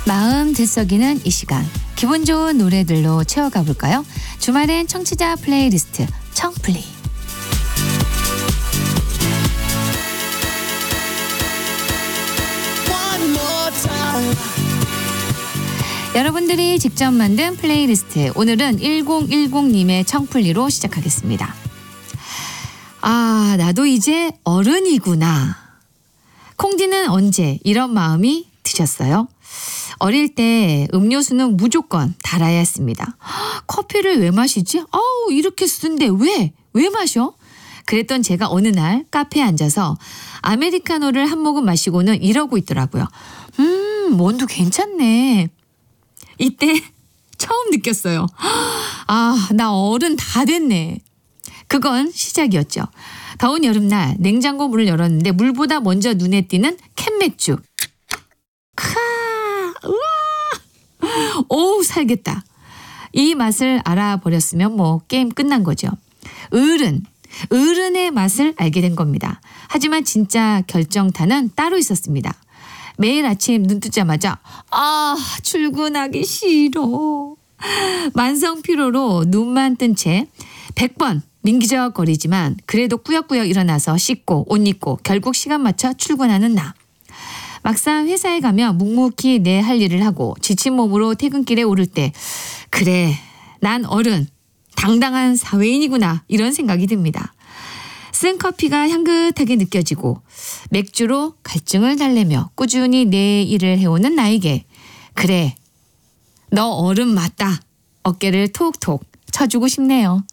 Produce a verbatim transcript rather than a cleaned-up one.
마음 들썩이는 이 시간, 기분 좋은 노래들로 채워가 볼까요? 주말엔 청취자 플레이리스트 청플리. 여러분들이 직접 만든 플레이리스트, 오늘은 일공일공님의 청플리로 시작하겠습니다. 아, 나도 이제 어른이구나. 콩디는 언제 이런 마음이 드셨어요? 어릴 때 음료수는 무조건 달아야 했습니다. 커피를 왜 마시지? 아우, 이렇게 쓰는데 왜? 왜 마셔? 그랬던 제가 어느 날 카페에 앉아서 아메리카노를 한 모금 마시고는 이러고 있더라고요. 음, 원두 괜찮네. 이때 처음 느꼈어요. 아, 나 어른 다 됐네. 그건 시작이었죠. 더운 여름날 냉장고 문을 열었는데 물보다 먼저 눈에 띄는 캔맥주. 카, 우와, 오, 살겠다. 이 맛을 알아버렸으면 뭐 게임 끝난 거죠. 어른, 어른의 맛을 알게 된 겁니다. 하지만 진짜 결정타는 따로 있었습니다. 매일 아침 눈 뜨자마자 아, 출근하기 싫어. 만성 피로로 눈만 뜬 채 백 번 민기적거리지만 그래도 꾸역꾸역 일어나서 씻고 옷 입고 결국 시간 맞춰 출근하는 나. 막상 회사에 가면 묵묵히 내 할 일을 하고 지친 몸으로 퇴근길에 오를 때 그래, 난 어른, 당당한 사회인이구나, 이런 생각이 듭니다. 쓴 커피가 향긋하게 느껴지고 맥주로 갈증을 달래며 꾸준히 내 일을 해오는 나에게 그래, 너 어른 맞다, 어깨를 톡톡 쳐주고 싶네요.